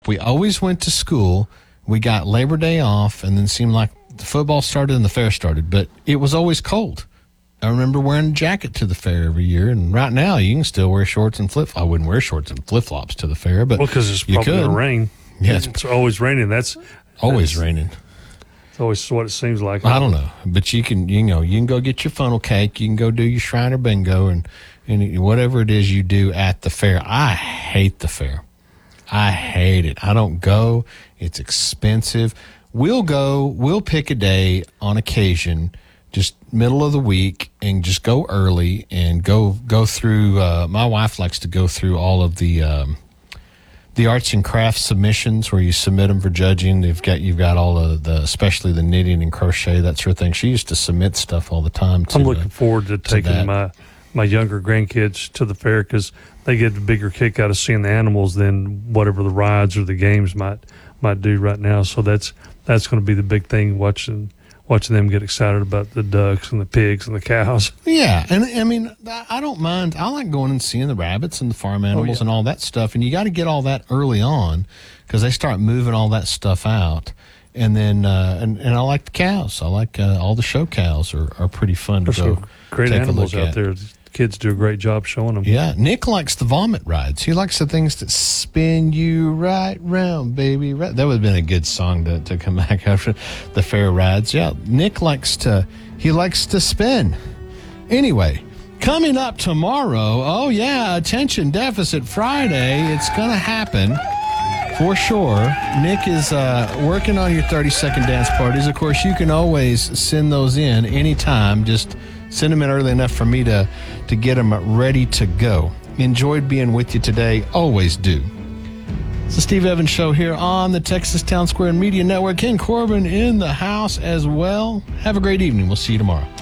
We always went to school. We got Labor Day off, and then it seemed like the football started and the fair started. But it was always cold. I remember wearing a jacket to the fair every year, and right now you can still wear shorts and flip-flops. I wouldn't wear shorts and flip-flops to the fair, but because it's probably going to rain. Yeah, it's always raining. That's raining. It's always what it seems like. I don't know, but you can go get your funnel cake. You can go do your Shriner bingo and whatever it is you do at the fair. I hate the fair. I hate it. I don't go. It's expensive. We'll pick a day on occasion, just middle of the week, and just go early and go through. My wife likes to go through all of the arts and crafts submissions where you submit them for judging. You've got all of especially the knitting and crochet, that sort of thing. She used to submit stuff all the time. I'm looking forward to taking my younger grandkids to the fair because they get a bigger kick out of seeing the animals than whatever the rides or the games might do right now. So that's going to be the big thing, watching them get excited about the ducks and the pigs and the cows. Yeah, and I mean, I don't mind. I like going and seeing the rabbits and the farm animals and all that stuff. And you got to get all that early on because they start moving all that stuff out. And then, and I like the cows. I like all the show cows are pretty fun to go. Great animals out there. Kids do a great job showing them. Yeah, Nick likes the vomit rides. He likes the things that spin you right round, baby. Right. That would have been a good song to come back after the fair rides. Yeah, Nick likes to spin. Anyway, coming up tomorrow, Attention Deficit Friday. It's going to happen for sure. Nick is working on your 30-second dance parties. Of course, you can always send those in anytime. Just send them in early enough for me to get them ready to go. Enjoyed being with you today. Always do. It's the Steve Evans Show here on the Texas Town Square Media Network. Ken Corbin in the house as well. Have a great evening. We'll see you tomorrow.